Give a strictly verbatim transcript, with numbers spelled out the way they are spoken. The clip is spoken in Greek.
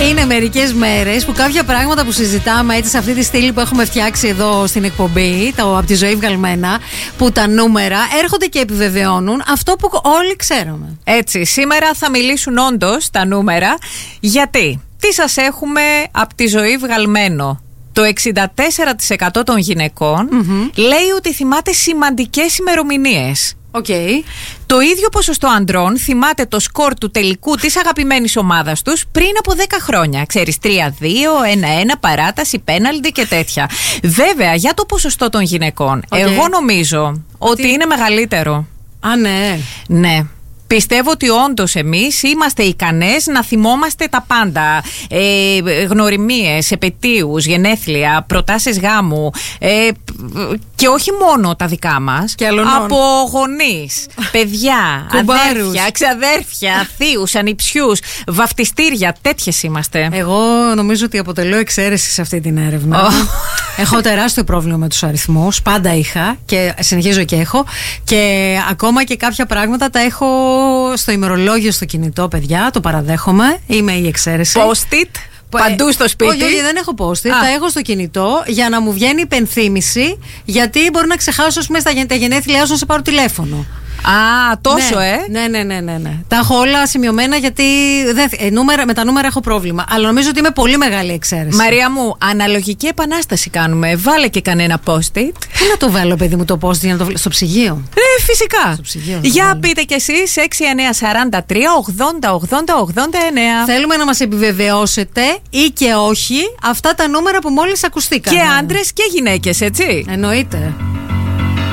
Είναι μερικές μέρες που κάποια πράγματα που συζητάμε έτσι σε αυτή τη στήλη που έχουμε φτιάξει εδώ στην εκπομπή, το από τη ζωή βγαλμένα, που τα νούμερα έρχονται και επιβεβαιώνουν αυτό που όλοι ξέραμε. Έτσι, σήμερα θα μιλήσουν όντως τα νούμερα. Γιατί, τι σας έχουμε από τη ζωή βγαλμένο? Το εξήντα τέσσερα τοις εκατό των γυναικών mm-hmm. λέει ότι θυμάται σημαντικές ημερομηνίες. Okay. Το ίδιο ποσοστό ανδρών θυμάται το σκορ του τελικού της αγαπημένης ομάδας τους πριν από δέκα χρόνια. Ξέρεις, τρία δύο, ένα ένα, παράταση, πέναλτι και τέτοια. Βέβαια, για το ποσοστό των γυναικών, okay. εγώ νομίζω ότι Τι? είναι μεγαλύτερο. Α, ναι. Ναι. Πιστεύω ότι όντως εμείς είμαστε ικανές να θυμόμαστε τα πάντα. Ε, γνωριμίες, επετείους, γενέθλια, προτάσεις γάμου ε, και όχι μόνο τα δικά μας. Και από γονείς, παιδιά, αδέρφια, ξαδέρφια, θείους, ανιψιούς, βαφτιστήρια, τέτοιες είμαστε. Εγώ νομίζω ότι αποτελώ εξαίρεση σε αυτή την έρευνα. Oh. Έχω τεράστιο πρόβλημα με τους αριθμούς. Πάντα είχα και συνεχίζω και έχω. Και ακόμα και κάποια πράγματα τα έχω στο ημερολόγιο στο κινητό, παιδιά. Το παραδέχομαι. Είμαι η εξαίρεση. Post-it. Παντού στο σπίτι. Όχι, όχι, δεν έχω post-it. Τα έχω στο κινητό για να μου βγαίνει υπενθύμηση. Γιατί μπορεί να ξεχάσω, ας πούμε, στα γενέθλιά σου να σε πάρω τηλέφωνο. Α, τόσο, ναι, ε. Ναι, ναι, ναι, ναι, ναι. Τα έχω όλα σημειωμένα γιατί δεν, ε, νούμερα, με τα νούμερα έχω πρόβλημα. Αλλά νομίζω ότι είμαι πολύ μεγάλη εξαίρεση. Μαρία μου, αναλογική επανάσταση κάνουμε. Βάλε και κανένα post-it. Πού να το βάλω, παιδί μου, το post-it για να το βάλω? Στο ψυγείο. Ε, φυσικά. Στο ψυγείο, για βάλω. πείτε κι εσείς έξι εννιά τέσσερα τρία ογδόντα ογδόντα ογδόντα εννέα. Θέλουμε να μας επιβεβαιώσετε ή και όχι αυτά τα νούμερα που μόλις ακουστήκαμε. Και άντρες και γυναίκες, έτσι. Εννοείται.